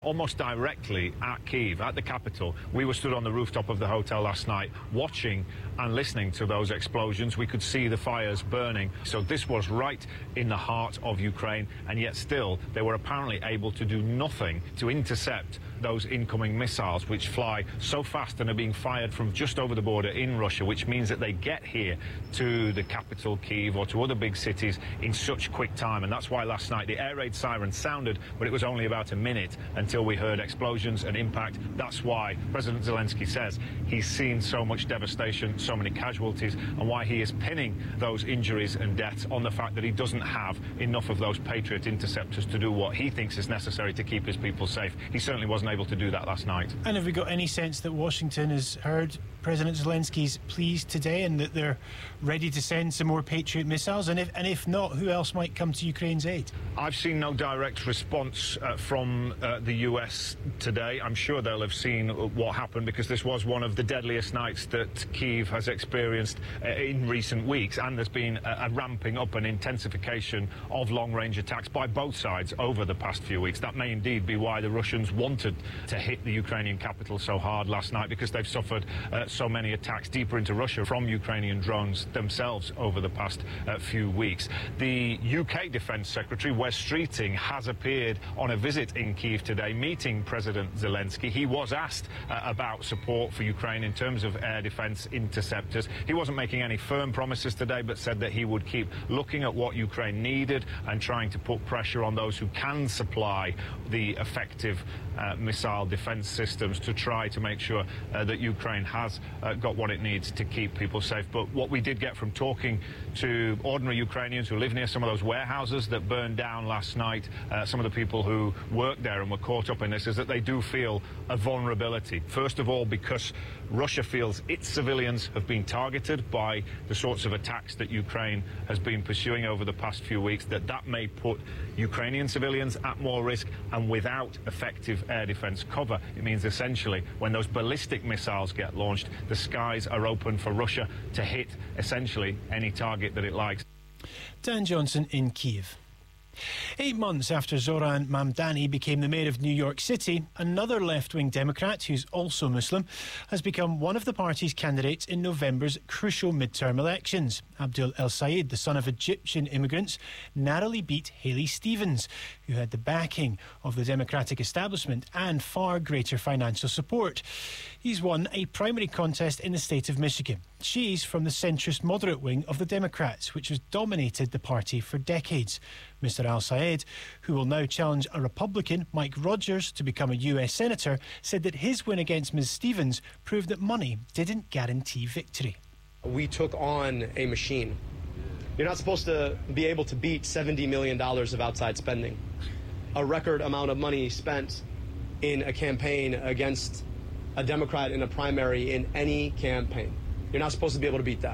Almost directly at Kyiv, at the capital. We were stood on the rooftop of the hotel last night watching and listening to those explosions. We could see the fires burning. So this was right in the heart of Ukraine, and yet still they were apparently able to do nothing to intercept those incoming missiles, which fly so fast and are being fired from just over the border in Russia, which means that they get here to the capital, Kyiv, or to other big cities in such quick time. And that's why last night the air raid siren sounded, but it was only about a minute until we heard explosions and impact. That's why President Zelensky says he's seen so much devastation, so many casualties, and why he is pinning those injuries and deaths on the fact that he doesn't have enough of those Patriot interceptors to do what he thinks is necessary to keep his people safe. He certainly wasn't able to do that last night. And have we got any sense that Washington has heard President Zelensky's pleas today and that they're ready to send some more Patriot missiles? And if not, who else might come to Ukraine's aid? I've seen no direct response from the US today. I'm sure they'll have seen what happened, because this was one of the deadliest nights that Kyiv has experienced in recent weeks, and there's been a ramping up and intensification of long-range attacks by both sides over the past few weeks. That may indeed be why the Russians wanted to hit the Ukrainian capital so hard last night, because they've suffered so many attacks deeper into Russia from Ukrainian drones themselves over the past few weeks. The UK Defence Secretary, Wes Streeting, has appeared on a visit in Kyiv today, meeting President Zelensky. He was asked about support for Ukraine in terms of air defence interceptors. He wasn't making any firm promises today, but said that he would keep looking at what Ukraine needed and trying to put pressure on those who can supply the effective missile defence systems to try to make sure that Ukraine has got what it needs to keep people safe. But what we did get from talking to ordinary Ukrainians who live near some of those warehouses that burned down last night, some of the people who worked there and were caught up in this, is that they do feel a vulnerability. First of all, because Russia feels its civilians have been targeted by the sorts of attacks that Ukraine has been pursuing over the past few weeks, that may put Ukrainian civilians at more risk, and without effective air defence cover, it means essentially when those ballistic missiles get launched, the skies are open for Russia to hit essentially any target that it likes. Dan Johnson in Kyiv. 8 months after Zoran Mamdani became the mayor of New York City, another left-wing Democrat, who's also Muslim, has become one of the party's candidates in November's crucial midterm elections. Abdul El Sayed, the son of Egyptian immigrants, narrowly beat Haley Stevens, who had the backing of the Democratic establishment and far greater financial support. He's won a primary contest in the state of Michigan. She's from the centrist moderate wing of the Democrats, which has dominated the party for decades. Mr. Al Sayed, who will now challenge a Republican, Mike Rogers, to become a US Senator, said that his win against Ms. Stevens proved that money didn't guarantee victory. We took on a machine. You're not supposed to be able to beat $70 million of outside spending, a record amount of money spent in a campaign against a Democrat in a primary in any campaign. You're not supposed to be able to beat that.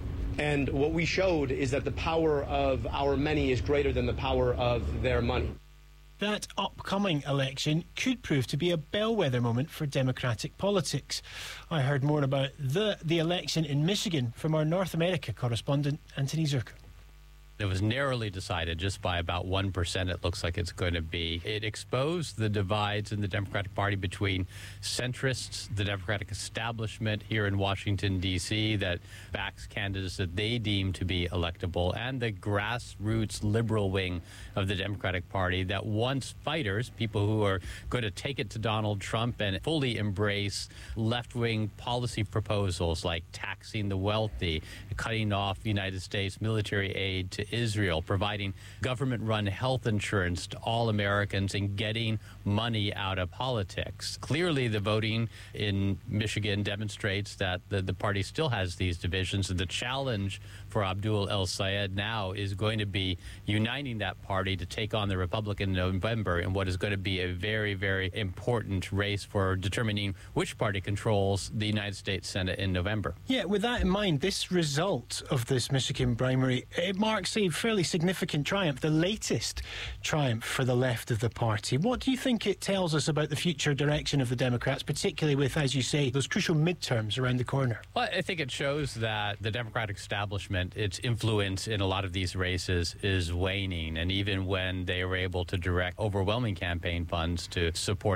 And what we showed is that the power of our many is greater than the power of their money. That upcoming election could prove to be a bellwether moment for Democratic politics. I heard more about the election in Michigan from our North America correspondent, Anthony Zurcher. It was narrowly decided, just by about 1%, it looks like it's going to be. It exposed the divides in the Democratic Party between centrists, the Democratic establishment here in Washington, D.C., that backs candidates that they deem to be electable, and the grassroots liberal wing of the Democratic Party that wants fighters, people who are going to take it to Donald Trump and fully embrace left-wing policy proposals like taxing the wealthy, cutting off United States military aid to Israel, providing government-run health insurance to all Americans, and getting money out of politics. Clearly, the voting in Michigan demonstrates that the party still has these divisions, and the challenge for Abdul El Sayed now is going to be uniting that party to take on the Republican in November in what is going to be a very, very important race for determining which party controls the United States Senate in November. Yeah, with that in mind, this result of this Michigan primary, it marks a fairly significant triumph, the latest triumph for the left of the party. What do you think it tells us about the future direction of the Democrats, particularly with, as you say, those crucial midterms around the corner? Well, I think it shows that the Democratic establishment, its influence in a lot of these races is waning. And even when they were able to direct overwhelming campaign funds to support